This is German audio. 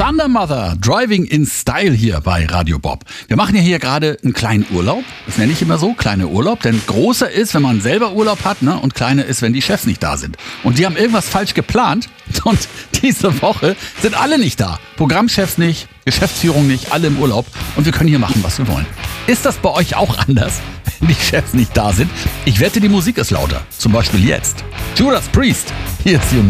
Thunder Mother, Driving in Style hier bei Radio Bob. Wir machen ja hier gerade einen kleinen Urlaub. Das nenne ich immer so, kleiner Urlaub. Denn großer ist, wenn man selber Urlaub hat, ne? Und kleiner ist, wenn die Chefs nicht da sind. Und die haben irgendwas falsch geplant. Und diese Woche sind alle nicht da. Programmchefs nicht, Geschäftsführung nicht, alle im Urlaub. Und wir können hier machen, was wir wollen. Ist das bei euch auch anders, wenn die Chefs nicht da sind? Ich wette, die Musik ist lauter. Zum Beispiel jetzt. Judas Priest, hier ist United.